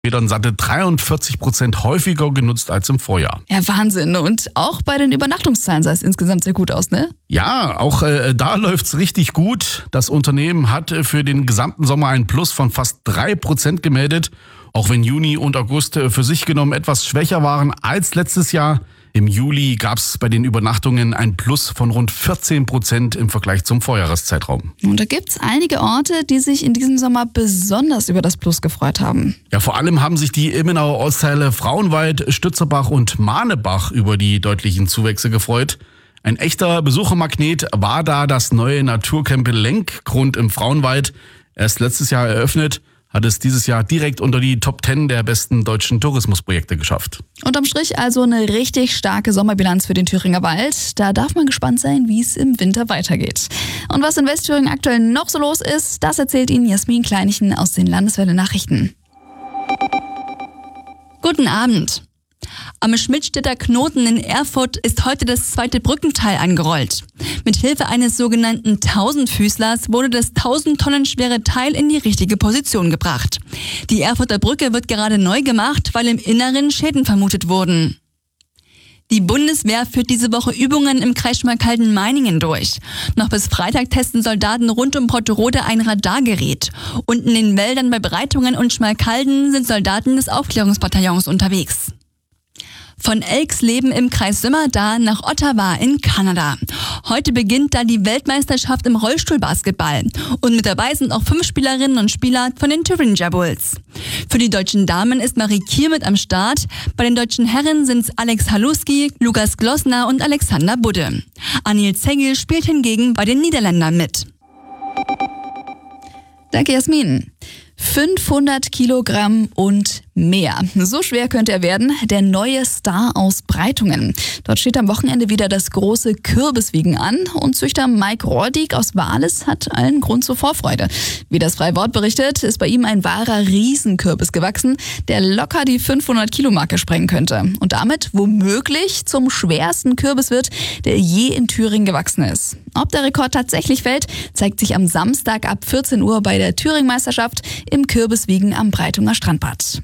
Metern satte 43% häufiger genutzt als im Vorjahr. Ja, Wahnsinn. Und auch bei den Übernachtungszahlen sah es insgesamt sehr gut aus, ne? Ja, auch da läuft's richtig gut. Das Unternehmen hat für den gesamten Sommer ein Plus von fast 3% gemeldet. Auch wenn Juni und August für sich genommen etwas schwächer waren als letztes Jahr. Im Juli gab's bei den Übernachtungen ein Plus von rund 14% im Vergleich zum Vorjahreszeitraum. Und da gibt's einige Orte, die sich in diesem Sommer besonders über das Plus gefreut haben. Ja, vor allem haben sich die Ilmenauer Ortsteile Frauenwald, Stützerbach und Mahnebach über die deutlichen Zuwächse gefreut. Ein echter Besuchermagnet war da das neue Naturcamp Lenkgrund im Frauenwald. Erst letztes Jahr eröffnet, hat es dieses Jahr direkt unter die Top 10 der besten deutschen Tourismusprojekte geschafft. Unterm Strich also eine richtig starke Sommerbilanz für den Thüringer Wald. Da darf man gespannt sein, wie es im Winter weitergeht. Und was in Westthüringen aktuell noch so los ist, das erzählt Ihnen Jasmin Kleinichen aus den Landeswelle Nachrichten. Guten Abend. Am Schmidtstedter Knoten in Erfurt ist heute das zweite Brückenteil angerollt. Mit Hilfe eines sogenannten Tausendfüßlers wurde das 1000 Tonnen schwere Teil in die richtige Position gebracht. Die Erfurter Brücke wird gerade neu gemacht, weil im Inneren Schäden vermutet wurden. Die Bundeswehr führt diese Woche Übungen im Kreis Schmalkalden-Meiningen durch. Noch bis Freitag testen Soldaten rund um Potterode ein Radargerät. Und in den Wäldern bei Breitungen und Schmalkalden sind Soldaten des Aufklärungsbataillons unterwegs. Von Elksleben im Kreis Sömmerda nach Ottawa in Kanada. Heute beginnt da die Weltmeisterschaft im Rollstuhlbasketball. Und mit dabei sind auch 5 Spielerinnen und Spieler von den Thuringia Bulls. Für die deutschen Damen ist Marie Kier mit am Start. Bei den deutschen Herren sind es Alex Haluski, Lukas Glossner und Alexander Budde. Anil Zegil spielt hingegen bei den Niederländern mit. Danke, Jasmin. 500 Kilogramm und mehr. So schwer könnte er werden, der neue Star aus Breitungen. Dort steht am Wochenende wieder das große Kürbiswiegen an und Züchter Mike Rohrdig aus Wales hat allen Grund zur Vorfreude. Wie das Freie Wort berichtet, ist bei ihm ein wahrer Riesenkürbis gewachsen, der locker die 500-Kilo-Marke sprengen könnte und damit womöglich zum schwersten Kürbis wird, der je in Thüringen gewachsen ist. Ob der Rekord tatsächlich fällt, zeigt sich am Samstag ab 14 Uhr bei der Thüringen-Meisterschaft im Kürbiswiegen am Breitunger Strandbad.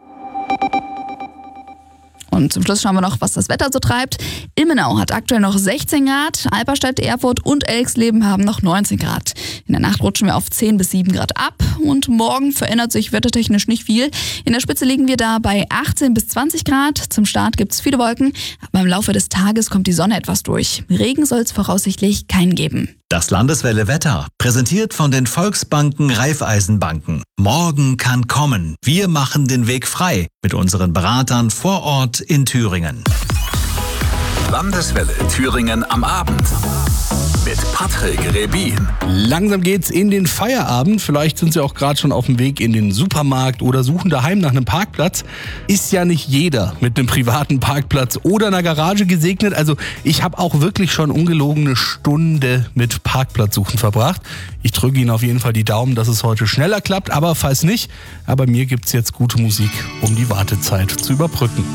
Und zum Schluss schauen wir noch, was das Wetter so treibt. Ilmenau hat aktuell noch 16 Grad, Alberstadt, Erfurt und Elksleben haben noch 19 Grad. In der Nacht rutschen wir auf 10 bis 7 Grad ab und morgen verändert sich wettertechnisch nicht viel. In der Spitze liegen wir da bei 18 bis 20 Grad. Zum Start gibt es viele Wolken, aber im Laufe des Tages kommt die Sonne etwas durch. Regen soll es voraussichtlich keinen geben. Das Landeswelle Wetter, präsentiert von den Volksbanken Raiffeisenbanken. Morgen kann kommen. Wir machen den Weg frei mit unseren Beratern vor Ort in Thüringen. Landeswelle Thüringen am Abend mit Patrick Rebin. Langsam geht's in den Feierabend. Vielleicht sind Sie auch gerade schon auf dem Weg in den Supermarkt oder suchen daheim nach einem Parkplatz. Ist ja nicht jeder mit einem privaten Parkplatz oder einer Garage gesegnet. Also ich habe auch wirklich schon ungelogen eine Stunde mit Parkplatzsuchen verbracht. Ich drücke Ihnen auf jeden Fall die Daumen, dass es heute schneller klappt. Aber falls nicht, mir gibt's jetzt gute Musik, um die Wartezeit zu überbrücken.